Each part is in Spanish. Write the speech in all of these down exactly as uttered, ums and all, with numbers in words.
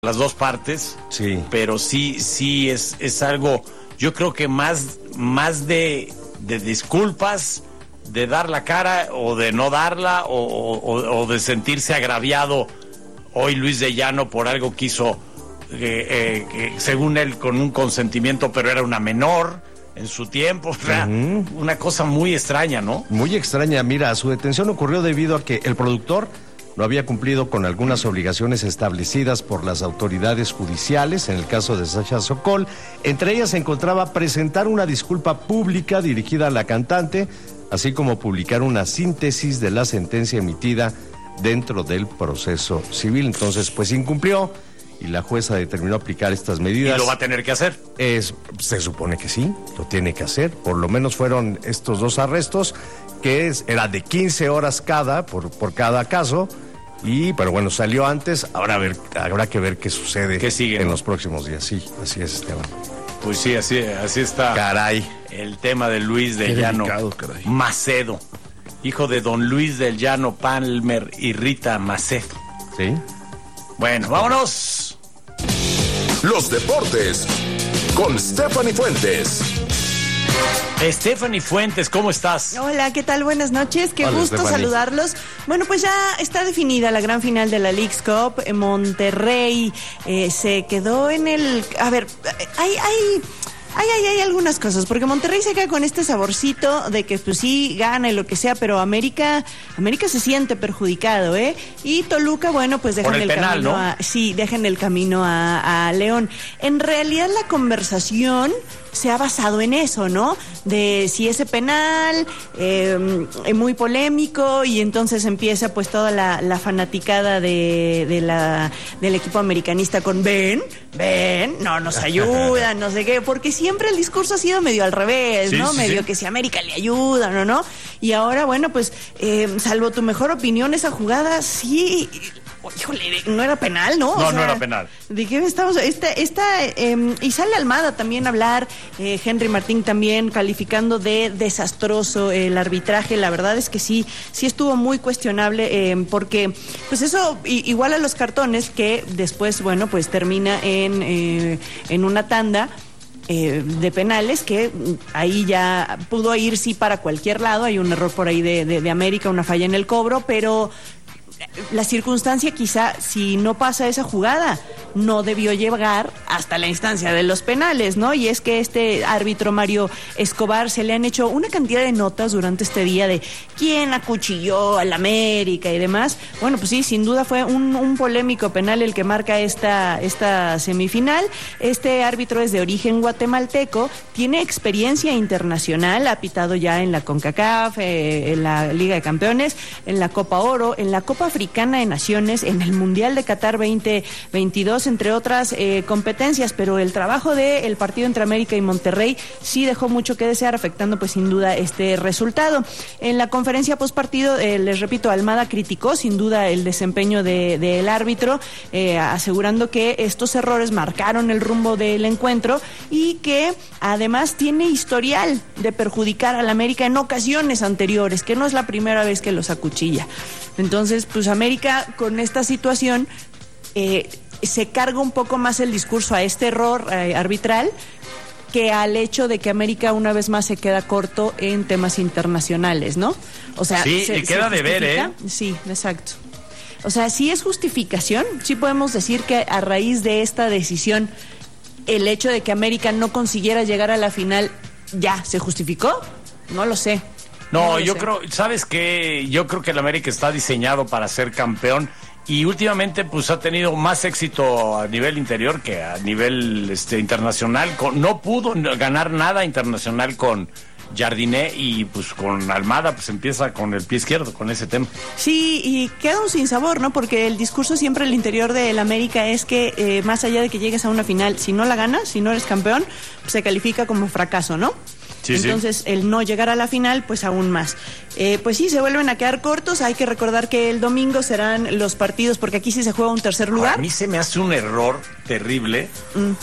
las dos partes, sí, pero sí, sí es, es algo, yo creo que más, más de, de disculpas, de dar la cara o de no darla, o, o, o de sentirse agraviado hoy Luis de Llano por algo que hizo, eh, eh, según él, con un consentimiento, pero era una menor en su tiempo, o sea, uh-huh. una cosa muy extraña, ¿no? Muy extraña. Mira, su detención ocurrió debido a que el productor no había cumplido con algunas obligaciones establecidas por las autoridades judiciales en el caso de Sasha Sokol. Entre ellas se encontraba presentar una disculpa pública dirigida a la cantante, así como publicar una síntesis de la sentencia emitida dentro del proceso civil. Entonces, pues incumplió y la jueza determinó aplicar estas medidas. ¿Y lo va a tener que hacer? Es, se supone que sí, lo tiene que hacer. Por lo menos fueron estos dos arrestos, que es, era de quince horas cada, por, por cada caso, y pero bueno, salió antes. Ahora a ver, habrá que ver qué sucede ¿Qué sigue, en no? los próximos días. Sí, así es, Esteban. Pues sí, así, así está. Caray. El tema de Luis de Qué Llano delicado, caray. Macedo, hijo de don Luis del Llano Palmer y Rita Macedo. Sí. Bueno, vámonos. Los deportes con Stephanie Fuentes. Stephanie Fuentes, ¿cómo estás? Hola, ¿qué tal? Buenas noches, qué Hola, gusto Stephanie. saludarlos. Bueno, pues ya está definida la gran final de la Leagues Cup. Monterrey eh, se quedó en el... A ver, hay... hay... Ay, ay, hay algunas cosas, porque Monterrey se queda con este saborcito de que pues sí, gana y lo que sea, pero América, América se siente perjudicado, ¿eh? Y Toluca, bueno, pues dejan Por el el penal, camino ¿no? a, sí, dejan el camino a, a León. En realidad la conversación se ha basado en eso, ¿no? De si ese penal eh, es muy polémico y entonces empieza pues toda la, la fanaticada de, de la, del equipo americanista con ven, ven, no nos ayudan, no sé qué, porque siempre el discurso ha sido medio al revés, sí, ¿no? Sí, medio sí. que si América le ayudan o no. Y ahora, bueno, pues, eh, salvo tu mejor opinión, esa jugada sí... Híjole, no era penal, ¿no? No, o sea, no era penal. ¿De qué estamos? Esta, esta, eh, y sale Almada también a hablar, eh, Henry Martín también calificando de desastroso el arbitraje. La verdad es que sí, sí estuvo muy cuestionable, eh, porque, pues eso, y, igual a los cartones, que después, bueno, pues termina en, eh, en una tanda Eh, de penales, que ahí ya pudo ir sí para cualquier lado. Hay un error por ahí de, de, de América, una falla en el cobro, pero la circunstancia quizá, si no pasa esa jugada, no debió llegar hasta la instancia de los penales, ¿no? Y es que este árbitro Mario Escobar se le han hecho una cantidad de notas durante este día de quién acuchilló al América y demás. Bueno, pues sí, sin duda fue un, un polémico penal el que marca esta, esta semifinal. Este árbitro es de origen guatemalteco, tiene experiencia internacional, ha pitado ya en la CONCACAF, eh, en la Liga de Campeones, en la Copa Oro, en la Copa Africana de Naciones, en el Mundial de Qatar veinte veintidós, entre otras eh, competencias, pero el trabajo del partido entre América y Monterrey sí dejó mucho que desear, afectando pues sin duda este resultado. En la conferencia postpartido, eh, les repito, Almada criticó sin duda el desempeño de, del árbitro, eh, asegurando que estos errores marcaron el rumbo del encuentro y que además tiene historial de perjudicar al América en ocasiones anteriores, que no es la primera vez que los acuchilla. Entonces, pues América con esta situación eh, se carga un poco más el discurso a este error eh, arbitral que al hecho de que América una vez más se queda corto en temas internacionales, ¿no? O sea, sí, se, y queda se de ver, ¿eh? Sí, exacto. O sea, sí es justificación, sí podemos decir que a raíz de esta decisión, el hecho de que América no consiguiera llegar a la final, ¿ya se justificó? No lo sé. No, No lo yo sé. creo, ¿sabes qué? Yo creo que el América está diseñado para ser campeón y últimamente pues ha tenido más éxito a nivel interior que a nivel este internacional. Con, no pudo ganar nada internacional con Jardiné y pues con Almada pues empieza con el pie izquierdo con ese tema. Sí, y queda un sinsabor, ¿no? Porque el discurso siempre al interior del América es que eh, más allá de que llegues a una final, si no la ganas, si no eres campeón, pues se califica como fracaso, ¿no? Sí, Entonces, sí. el no llegar a la final, pues aún más. Eh, pues sí, se vuelven a quedar cortos. Hay que recordar que el domingo serán los partidos, porque aquí sí se juega un tercer lugar. A mí se me hace un error terrible Mm.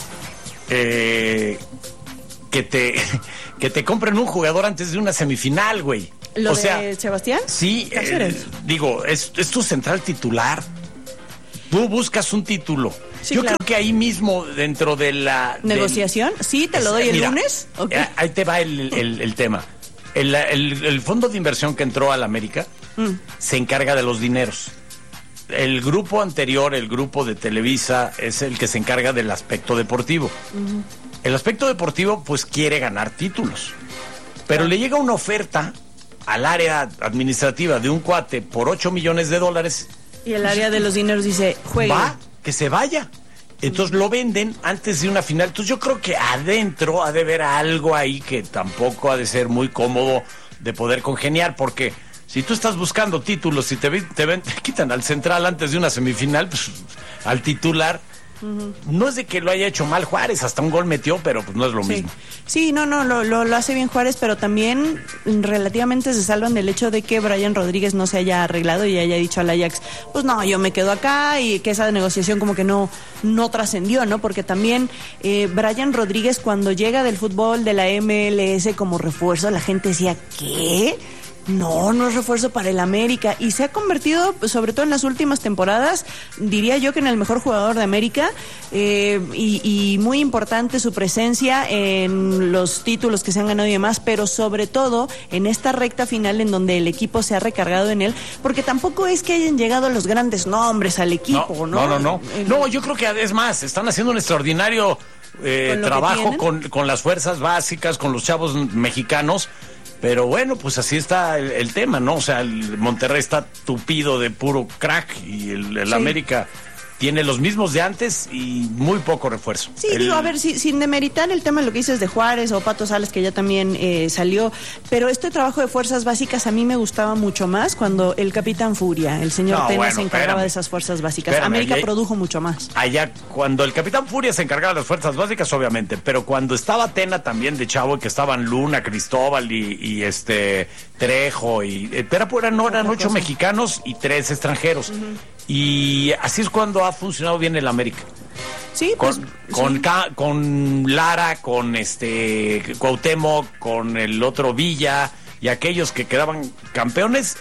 eh, que te que te compren un jugador antes de una semifinal, güey. ¿Lo o de sea, Sebastián? sí, Cáceres. eh, digo, es, es tu central titular. Tú buscas un título Sí, Yo claro. creo que ahí mismo, dentro de la... ¿Negociación? Del, Sí, te lo doy el mira, lunes. Okay. Ahí te va el, el, el tema. El, el, el fondo de inversión que entró a la América mm. se encarga de los dineros. El grupo anterior, el grupo de Televisa, es el que se encarga del aspecto deportivo. Uh-huh. El aspecto deportivo, pues, quiere ganar títulos. Pero le llega una oferta al área administrativa de un cuate por ocho millones de dólares. Y el área de los dineros dice, juegue. Va, que se vaya. Entonces lo venden antes de una final. Entonces yo creo que adentro ha de haber algo ahí que tampoco ha de ser muy cómodo de poder congeniar, porque si tú estás buscando títulos y te, te, ven, te quitan al central antes de una semifinal, pues al titular... Uh-huh. No es de que lo haya hecho mal Juárez, hasta un gol metió, pero pues no es lo sí. mismo. Sí, no, no, lo, lo, lo hace bien Juárez, pero también relativamente se salvan del hecho de que Brian Rodríguez no se haya arreglado y haya dicho al Ajax, pues no, yo me quedo acá, y que esa negociación como que no, no trascendió, ¿no? Porque también eh, Brian Rodríguez, cuando llega del fútbol de la M L S como refuerzo, la gente decía, ¿qué? No, no es refuerzo para el América, y se ha convertido, sobre todo en las últimas temporadas, diría yo que en el mejor jugador de América, eh, y, y muy importante su presencia en los títulos que se han ganado y demás, pero sobre todo en esta recta final en donde el equipo se ha recargado en él, porque tampoco es que hayan llegado los grandes nombres al equipo, ¿no? No, no, no. No, el... no yo creo que es más, están haciendo un extraordinario eh, ¿Con trabajo con, con las fuerzas básicas, con los chavos mexicanos. Pero bueno, pues así está el, el tema, ¿no? O sea, el Monterrey está tupido de puro crack y el, el sí. América tiene los mismos de antes y muy poco refuerzo. Sí, el... digo, a ver, si, sin demeritar el tema de lo que dices de Juárez o Pato Sales, que ya también eh, salió, pero este trabajo de fuerzas básicas a mí me gustaba mucho más cuando el Capitán Furia, el señor no, Tena, bueno, se encargaba espérame. de esas fuerzas básicas. Espérame, América allá, produjo mucho más. Allá, cuando el Capitán Furia se encargaba de las fuerzas básicas, obviamente, pero cuando estaba Tena también de chavo, que estaban Luna, Cristóbal y, y este Trejo, y eh, pero eran, no, eran ocho cosa. mexicanos y tres extranjeros. Uh-huh. Y así es cuando ha funcionado bien el América. Sí, pues, con, con, sí. Ca, con Lara, con este Cuauhtémoc, con el otro Villa y aquellos que quedaban campeones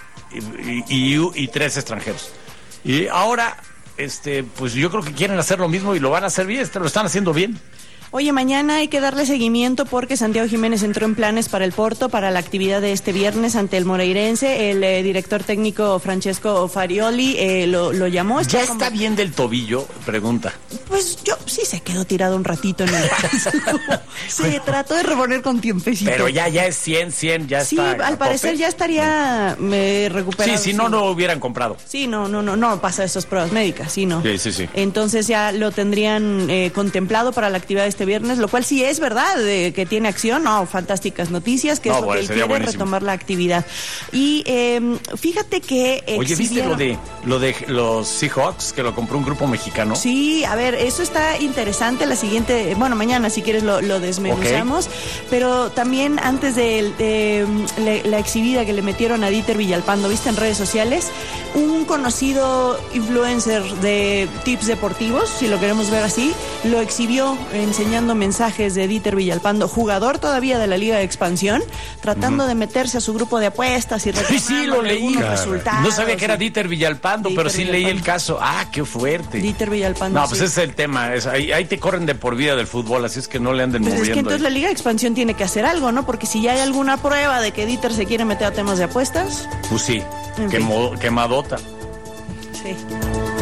y, y, y, y tres extranjeros. Y ahora, este, pues yo creo que quieren hacer lo mismo y lo van a hacer bien, lo están haciendo bien. Oye, mañana hay que darle seguimiento porque Santiago Jiménez entró en planes para el Porto, para la actividad de este viernes ante el Moreirense. El eh, director técnico Francesco Farioli eh, lo, lo llamó. ¿Ya como... está bien del tobillo? Pregunta. Pues yo sí se quedó tirado un ratito en el paso. Se bueno, trató de reponer con tiempecito. Pero ya, ya es cien, cien, ya sí, está. Sí, al parecer ya estaría eh, recuperado. Sí, si no, sí. no hubieran comprado. Sí, no, no, no, no pasa esas pruebas médicas, sí, no. Sí, sí, sí. Entonces ya lo tendrían eh, contemplado para la actividad de este viernes, lo cual sí es verdad, eh, que tiene acción, no, fantásticas noticias, que no, es lo bueno, que él quiere, buenísimo. retomar la actividad. Y eh, fíjate que Oye, exhibieron... ¿viste lo de, lo de los Seahawks, que lo compró un grupo mexicano? Sí, a ver, eso está interesante, la siguiente, bueno, mañana si quieres lo, lo desmenuzamos, okay. Pero también antes de, de, de la, la exhibida que le metieron a Dieter Villalpando, ¿viste en redes sociales? Un conocido influencer de tips deportivos, si lo queremos ver así, lo exhibió enseñando mensajes de Dieter Villalpando, jugador todavía de la Liga de Expansión, tratando uh-huh. de meterse a su grupo de apuestas y sí, sí, lo leí. Resultados. No sabía que era Dieter Villalpando, Dieter pero sí Villalpando. leí el caso. Ah, qué fuerte. Dieter Villalpando. No, pues sí. ese es el tema. Es, ahí, ahí te corren de por vida del fútbol, así es que no le anden pues moviendo. Es que entonces ahí. la Liga de Expansión tiene que hacer algo, ¿no? Porque si ya hay alguna prueba de que Dieter se quiere meter a temas de apuestas. Pues sí, quemó, quemadota. Sí.